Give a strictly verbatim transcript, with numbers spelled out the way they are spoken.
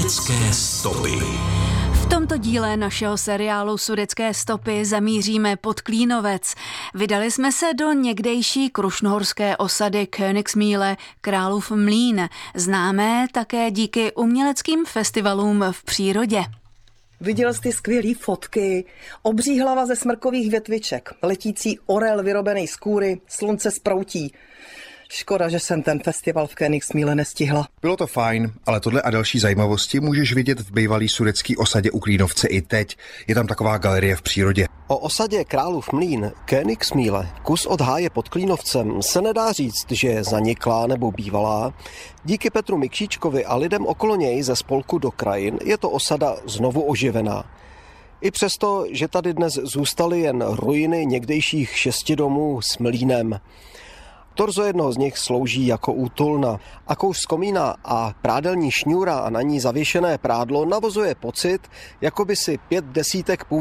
Sudetské stopy. V tomto díle našeho seriálu Sudetské stopy zamíříme pod Klínovec. Vydali jsme se do někdejší krušnohorské osady Königsmühle, Králův Mlýn, známé také díky uměleckým festivalům v přírodě. Viděl jsi ty skvělý fotky, obří hlava ze smrkových větviček, letící orel vyrobený z kůry, slunce z proutí. Škoda, že jsem ten festival v Königsmühle nestihla. Bylo to fajn, ale tohle a další zajímavosti můžeš vidět v bývalý sudetský osadě u Klínovce i teď. Je tam taková galerie v přírodě. O osadě Králův Mlýn, Königsmühle, kus od háje pod Klínovcem, se nedá říct, že je zaniklá nebo bývalá. Díky Petru Mikšíčkovi a lidem okolo něj ze spolku Do krajin je to osada znovu oživená. I přesto, že tady dnes zůstaly jen ruiny někdejších šesti domů s mlýnem. Torzo jednoho z nich slouží jako útulna a kouř z komína a prádelní šňůra a na ní zavěšené prádlo navozuje pocit, jako by si pět desítek původních